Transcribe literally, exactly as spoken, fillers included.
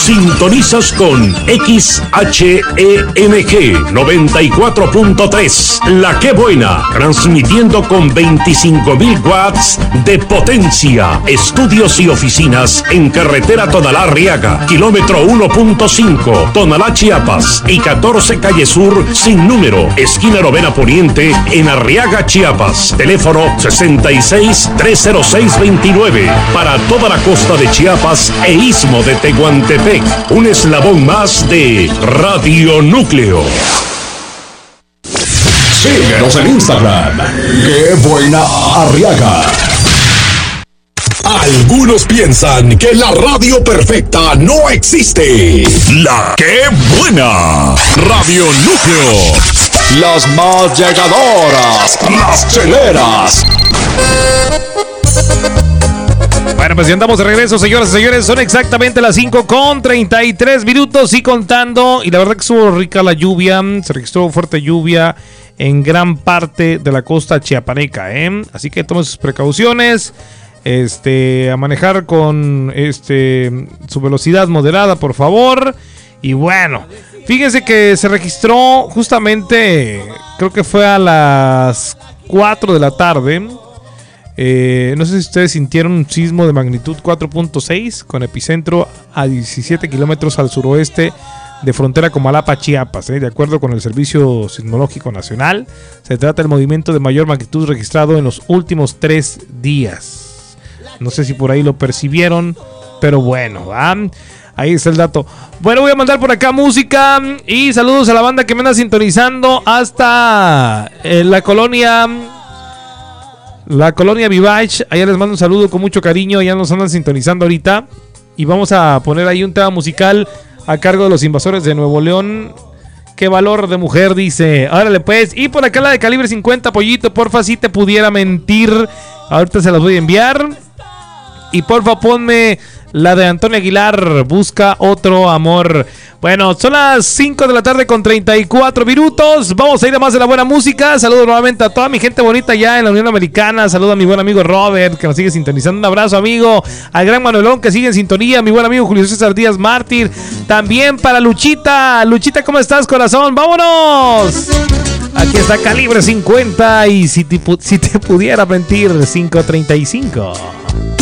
Sintonizas con X H E M G noventa y cuatro punto tres, La Que Buena, transmitiendo con veinticinco mil watts de potencia. Estudios y oficinas en carretera Tonalá-Arriaga, kilómetro uno punto cinco, Tonalá, Chiapas, y catorce Calle Sur, sin número, esquina Novena Poniente, en Arriaga, Chiapas. Teléfono sesenta y seis, trescientos seis veintinueve, para toda la costa de Chiapas e istmo de Tehuantepec. Un eslabón más de Radio Núcleo. Síguenos en Instagram. ¡Qué buena Arriaga! Algunos piensan que la radio perfecta no existe. La Que Buena Radio Núcleo. Las más llegadoras, las cheleras. Bueno, pues ya andamos de regreso, señoras y señores. Son exactamente las cinco con treinta y tres minutos y contando. Y la verdad que estuvo rica la lluvia. Se registró fuerte lluvia en gran parte de la costa chiapaneca, ¿eh? Así que tomen sus precauciones. Este, a manejar con este su velocidad moderada, por favor. Y bueno, fíjense que se registró justamente, creo que fue a las cuatro de la tarde. Eh, no sé si ustedes sintieron un sismo de magnitud cuatro punto seis con epicentro a diecisiete kilómetros al suroeste de frontera con Malapa, Chiapas, eh, de acuerdo con el Servicio Sismológico Nacional. Se trata del movimiento de mayor magnitud registrado en los últimos tres días. No sé si por ahí lo percibieron, pero bueno, ¿verdad? Ahí está el dato. Bueno, voy a mandar por acá música y saludos a la banda que me anda sintonizando hasta eh, la colonia... La colonia Vivage. Allá les mando un saludo con mucho cariño. Ya nos andan sintonizando ahorita. Y vamos a poner ahí un tema musical a cargo de los Invasores de Nuevo León. Qué valor de mujer, dice. Órale pues. Y por acá la de calibre cincuenta, Pollito, porfa, si te pudiera mentir. Ahorita se las voy a enviar. Y porfa, ponme la de Antonio Aguilar, Busca Otro Amor. Bueno, son las cinco de la tarde con treinta y cuatro minutos. Vamos a ir a más de la buena música. Saludos nuevamente a toda mi gente bonita ya en la Unión Americana. Saludo a mi buen amigo Robert, que nos sigue sintonizando. Un abrazo, amigo. Al gran Manuelón, que sigue en sintonía. Mi buen amigo Julio César Díaz Mártir. También para Luchita. Luchita, ¿cómo estás, corazón? ¡Vámonos! Aquí está Calibre cincuenta. Y si te, si te pudiera mentir, cinco treinta y cinco.